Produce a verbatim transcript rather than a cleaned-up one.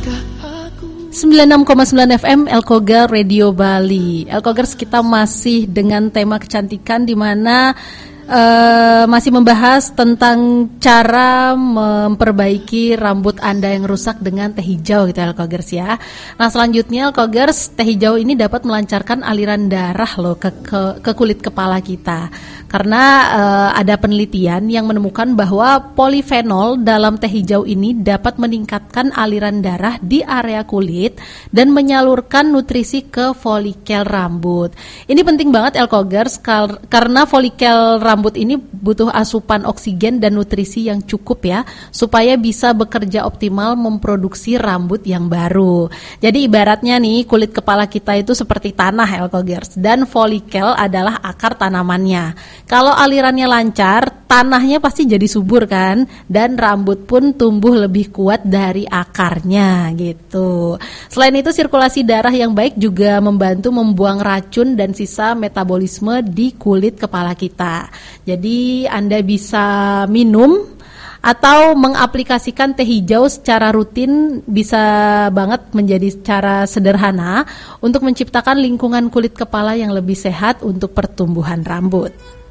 sembilan puluh enam koma sembilan F M Elkogar Radio Bali. Elkogers, kita masih dengan tema kecantikan di mana Uh, masih membahas tentang cara memperbaiki rambut Anda yang rusak dengan teh hijau gitu Elkogers ya. Nah selanjutnya Elkogers, teh hijau ini dapat melancarkan aliran darah loh ke, ke, ke kulit kepala kita. Karena uh, ada penelitian yang menemukan bahwa polifenol dalam teh hijau ini dapat meningkatkan aliran darah di area kulit dan menyalurkan nutrisi ke folikel rambut. Ini penting banget Elkogers kar- karena folikel rambut Rambut ini butuh asupan oksigen dan nutrisi yang cukup ya, supaya bisa bekerja optimal memproduksi rambut yang baru. Jadi ibaratnya nih, kulit kepala kita itu seperti tanah Elkogers, dan folikel adalah akar tanamannya. Kalau alirannya lancar, tanahnya pasti jadi subur kan, dan rambut pun tumbuh lebih kuat dari akarnya gitu. Selain itu, sirkulasi darah yang baik juga membantu membuang racun dan sisa metabolisme di kulit kepala kita. Jadi Anda bisa minum atau mengaplikasikan teh hijau secara rutin, bisa banget menjadi cara sederhana untuk menciptakan lingkungan kulit kepala yang lebih sehat untuk pertumbuhan rambut.